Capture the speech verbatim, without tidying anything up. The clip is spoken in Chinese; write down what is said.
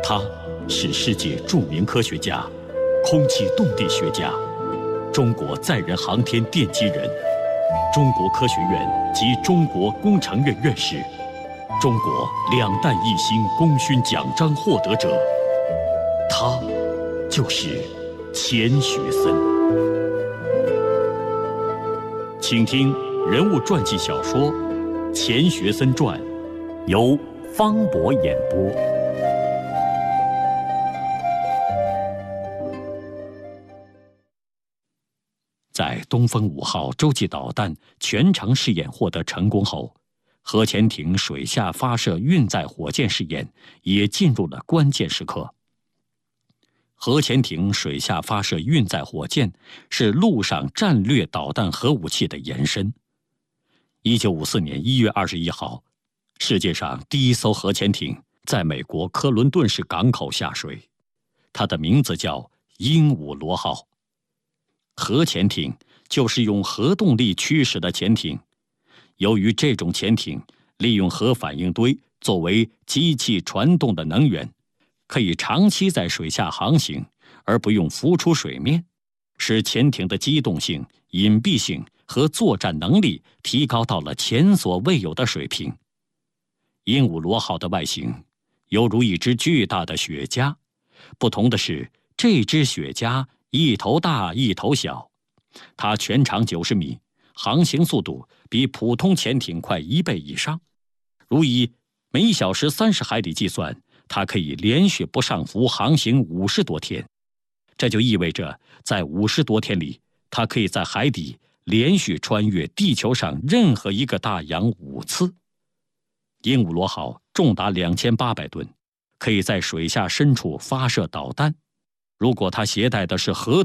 他是世界著名科学家、空气动力学家，中国载人航天奠基人，中国科学院及中国工程院院士，中国两弹一星功勋奖章获得者。他就是钱学森。请听人物传记小说《钱学森传》，由方博演播。在东风五号洲际导弹全程试验获得成功后，核潜艇水下发射运载火箭试验也进入了关键时刻。核潜艇水下发射运载火箭是陆上战略导弹核武器的延伸。一九五四年一月二十一号，世界上第一艘核潜艇在美国科伦顿市港口下水，它的名字叫鹦鹉螺号。核潜艇就是用核动力驱使的潜艇，由于这种潜艇利用核反应堆作为机器传动的能源，可以长期在水下航行而不用浮出水面，使潜艇的机动性、隐蔽性和作战能力提高到了前所未有的水平。鹦鹉螺号的外形犹如一只巨大的雪茄，不同的是，这只雪茄一头大一头小，它全长九十米，航行速度比普通潜艇快一倍以上。如以每小时三十海里计算，它可以连续不上浮航行五十多天，这就意味着在五十多天里，它可以在海底连续穿越地球上任何一个大洋五次。鹦鹉螺号重达两千八百吨，可以在水下深处发射导弹。如果它携带的是核